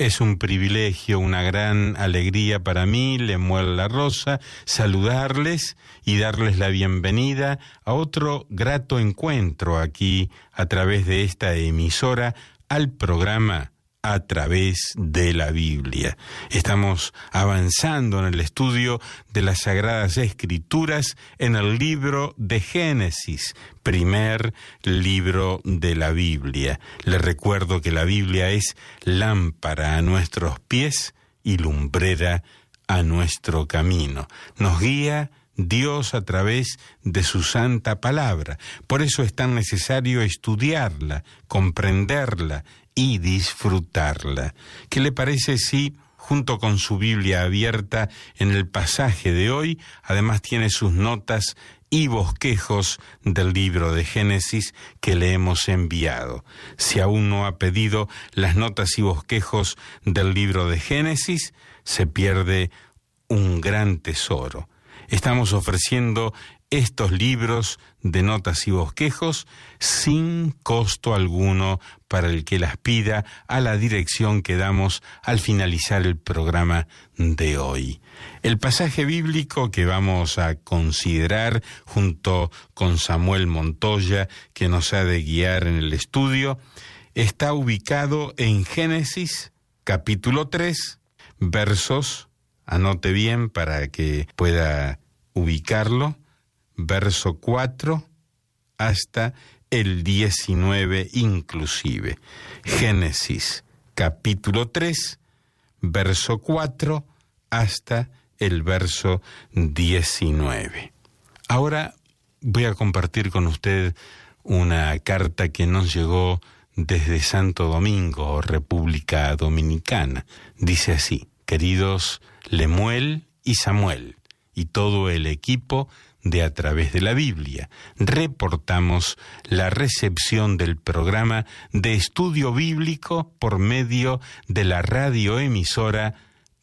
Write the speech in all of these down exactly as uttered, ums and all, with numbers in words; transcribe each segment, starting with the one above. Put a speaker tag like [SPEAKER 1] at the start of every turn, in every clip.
[SPEAKER 1] Es un privilegio, una gran alegría para mí, Lemuel La Rosa, saludarles y darles la bienvenida a otro grato encuentro aquí a través de esta emisora al programa A Través de la Biblia. Estamos avanzando en el estudio de las Sagradas Escrituras en el libro de Génesis, primer libro de la Biblia. Les recuerdo que la Biblia es lámpara a nuestros pies y lumbrera a nuestro camino. Nos guía Dios a través de su santa palabra. Por eso es tan necesario estudiarla, comprenderla y disfrutarla. ¿Qué le parece si, junto con su Biblia abierta en el pasaje de hoy, además tiene sus notas y bosquejos del libro de Génesis que le hemos enviado? Si aún no ha pedido las notas y bosquejos del libro de Génesis, se pierde un gran tesoro. Estamos ofreciendo estos libros de notas y bosquejos sin costo alguno para el que las pida a la dirección que damos al finalizar el programa de hoy. El pasaje bíblico que vamos a considerar junto con Samuel Montoya, que nos ha de guiar en el estudio, está ubicado en Génesis capítulo tres, versos, anote bien para que pueda ubicarlo, verso cuatro hasta el diecinueve inclusive. Génesis capítulo tres, verso cuatro hasta el verso diecinueve. Ahora voy a compartir con usted una carta que nos llegó desde Santo Domingo, República Dominicana. Dice así: queridos Lemuel y Samuel y todo el equipo de A Través de la Biblia, reportamos la recepción del programa de estudio bíblico por medio de la radioemisora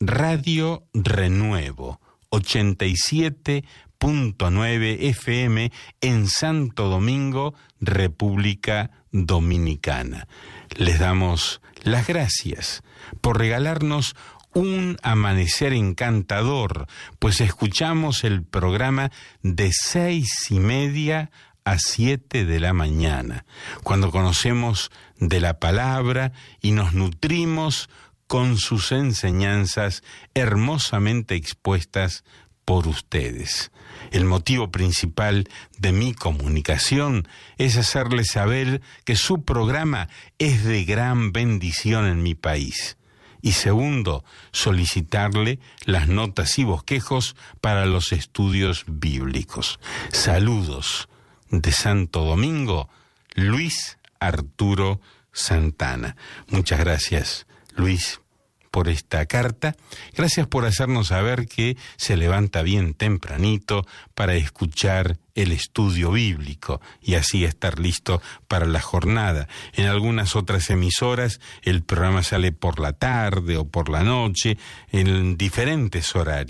[SPEAKER 1] Radio Renuevo, ochenta y siete punto nueve F M en Santo Domingo, República Dominicana. Les damos las gracias por regalarnos un amanecer encantador, pues escuchamos el programa de seis y media a siete de la mañana, cuando conocemos de la palabra y nos nutrimos con sus enseñanzas hermosamente expuestas por ustedes. El motivo principal de mi comunicación es hacerles saber que su programa es de gran bendición en mi país. Y segundo, solicitarle las notas y bosquejos para los estudios bíblicos. Saludos de Santo Domingo, Luis Arturo Santana. Muchas gracias, Luis, por esta carta. Gracias por hacernos saber que se levanta bien tempranito para escuchar el estudio bíblico y así estar listo para la jornada. En algunas otras emisoras el programa sale por la tarde o por la noche, en diferentes horarios.